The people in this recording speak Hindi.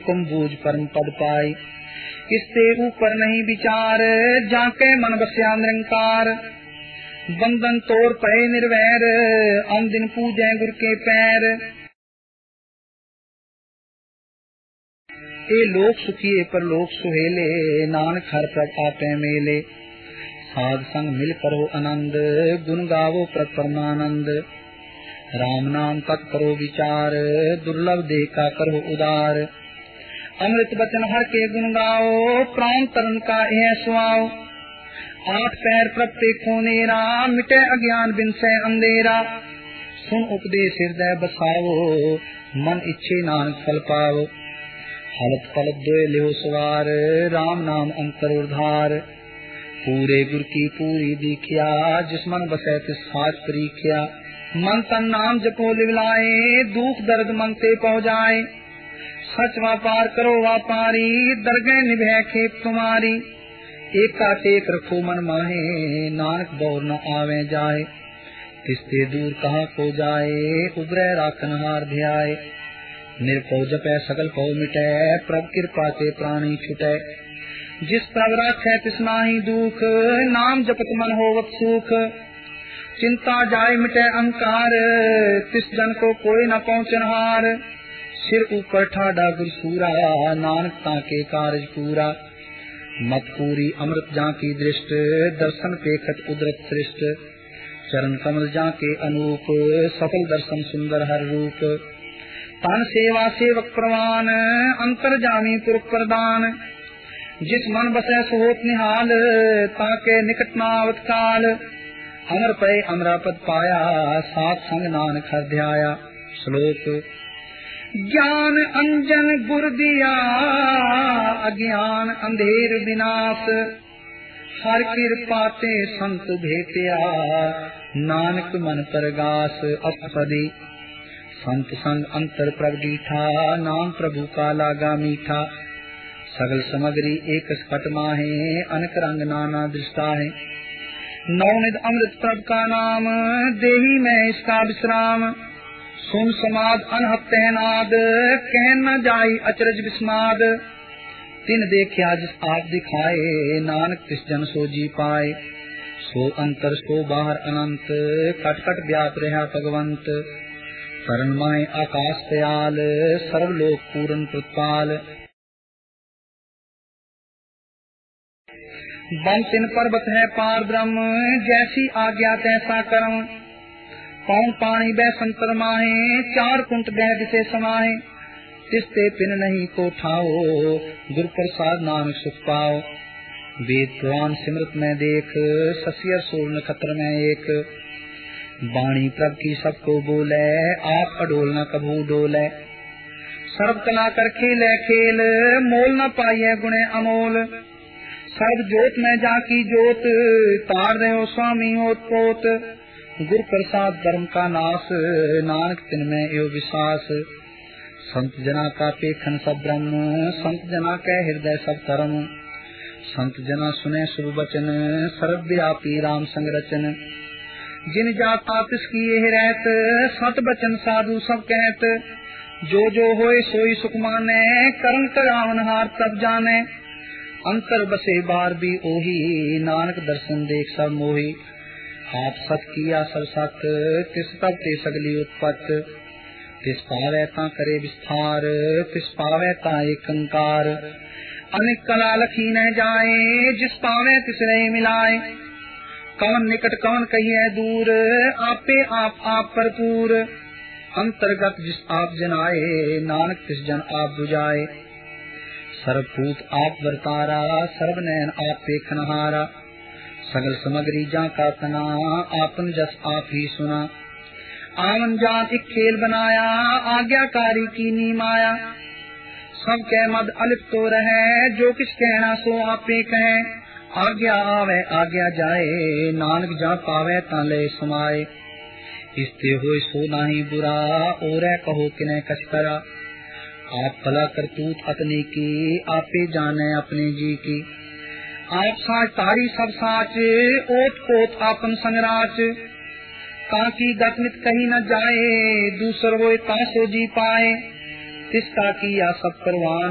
कुंभूज परम पद पाई। इससे ऊपर नहीं विचार, जाके मन बस्या निरंकार। बंधन तोड़ पए निर्वैर, अन दिन पूजे गुर के पैर। ए लोक सुखिए पर लोक सुहेले, नानक हर प्रभ आपे मेले। साध संग मिल करो आनंद, गुण गावो प्रभ परमानंद। राम नाम तक करो विचार, दुर्लभ देह का करो उदार। अमृत बचन हर के गुण गाओ, प्राण तरण का यह सुआओ। आठ पैर प्रभ ते खोनेरा, मिटे अज्ञान बिन से अंधेरा। सुन उपदेश हृदय बसाओ, मन इच्छे नानक फल पाओ। हलत पलत दोए लिहो सवार, राम नाम अंतर उधार। पूरे गुर की पूरी दीखिया, जिस मन बसे तिस साच परीखिया। मन तन नाम जपो लिवलाए, दुख दर्द मन ते पहुँचाए। सच व्यापार करो व्यापारी, दरगह निभे खेप तुम्हारी। एका टेक रखो मन माहे, नानक दौर न आवे जाए। तिसते दूर कहाँ को जाए, उबरे राखन हार ध्याए। निरपौ जपै सकल पौ मिटै, प्रभ कृपा ते प्राणी छुटै। जिस प्रभ राखै तिस नाहि दुख, नाम जपत मन होवत सुख। चिंता जाय मिटै अहंकार, तिस जन को कोई न पहुँचनहार। सिर ऊपर ठाडा गुर सूरा, नानक ताके कारज पूरा। मत पूरी अमृत जाकी दृष्ट, दर्शन पेखत उदरत सृष्ट। चरण कमल जाके अनूप, सफल दर्शन सुंदर हर रूप। तन सेवा सेवक प्रवान, अंतर जामी पुरख प्रदान। जिस मन बसे सोत निहाल, ताके निकट नावत काल। अमर पे अमरापद पाया, सात संग नानक हर ध्याया। श्लोक ज्ञान अंजन गुर दिया, अज्ञान अंधेर विनाश। हर कृपा ते संत भेटिया, नानक मन परगास अपसदी। संत संग अंतर प्रभ दीठा, नाम प्रभु का लागा मीठा। सगल समग्री एक स्फट माहे, अनक रंग नाना दृष्टा है। नवनिध अमृत प्रभ का नाम, देही में इसका विश्राम। सुन समाद अनहत नाद, कह न जाई अचरज विस्माद। तिन देखिया जिस आप दिखाए, नानक तिस जन सो जी पाए। सो अंतर सो बाहर अनंत, कट कट व्याप रहा भगवंत। शरण माए आकाश दयाल, सर्वलोक पूर्ण कृपाल। बंसिन पर्वत है पार ब्रह्म, जैसी आज्ञा तैसा कर्म। पौन पानी बह संतर माहे, चार कुंट बह दिसे समाहे। तिसते पिन नहीं को ठाओ, गुर प्रसाद नानक सुख पाओ। वेद पुराण सिमरत में देख, ससियर सोल नक्षत्र में एक। वाणी प्रभ की सबको बोले, आप अडोल न कभू डोले। सर्व कला कर खेले खेल, मोल न पाइए गुणे अमोल। सर्व जोत में जाकी जोत, तार रहो स्वामी होत पोत। गुर प्रसाद धर्म का नाश, नानक तिन में यो विश्वास। संत जना का पेखन सब ब्रह्म, संत जना के हृदय सब धर्म। संत जना सुने शुभ वचन, सर्वव्यापी राम संग रचन। जिन जाता तिसकी यह रहत, सत बचन साधु सब कहत। जो जो होए सोई सुख माने, कर्म करावन हार तब जाने। अंतर बसे बार भी ओही, नानक दर्शन देख सब मोही। आप सत किया सब सत, तिस तब ते सगली उत्पत। तिस पावे ता करे विस्तार, तिस पावे ता एकंकार। अनेक कला लखी न जाए, जिस पावे तिस रहे मिलाए। कवन निकट कवन कहिए दूर, आपे आप भरपूर। अंतर्गत जिस आप जनाए, नानक तिस जन आप बुझाए। सर्वभूत आप वर्तारा, सर्वनयन आप देखनहारा। सगल समग्री जा का तना, आपन जस आप ही सुना। आवन जान एक खेल बनाया, आज्ञाकारी की नी माया। सब के मद अलिप्त तो रहे, जो किस कहना सो आपे कहे। आज्ञा आवे आज्ञा जाए, नानक जा पावे ता ले समाए। इसते होय सो नाही बुरा, और कहो किने कछ करा। आप भला करतूत अपने की, आपे जाने अपने जी की। आप साच तारी सब साच, ओत पोत आपन संगराच। ताकि गतमित कहीं न जाए, दूसर होय ता सो जी पाए। तिसका किया सब परवान,